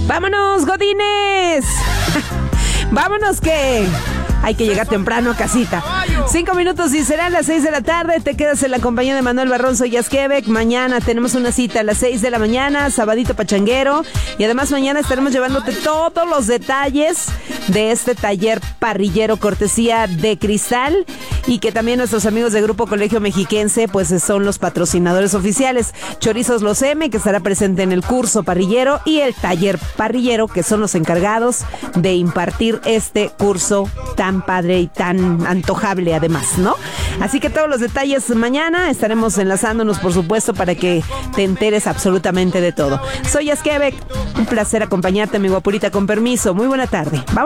¡Vámonos, godines! ¡Vámonos que hay que llegar temprano a casita! 5 minutos y serán las 6 de la tarde. Te quedas en la compañía de Manuel Barronzo y Yazquebec. Mañana tenemos una cita a las 6 de la mañana, sabadito pachanguero. Y además mañana estaremos llevándote todos los detalles de este taller parrillero cortesía de Cristal. Y que también nuestros amigos de Grupo Colegio Mexiquense pues son los patrocinadores oficiales. Chorizos Los M, que estará presente en el curso parrillero, y el taller parrillero, que son los encargados de impartir este curso tan padre y tan antojable además, ¿no? Así que todos los detalles mañana estaremos enlazándonos, por supuesto, para que te enteres absolutamente de todo. Soy Yazquebec, un placer acompañarte, mi guapurita, con permiso. Muy buena tarde. Vamos.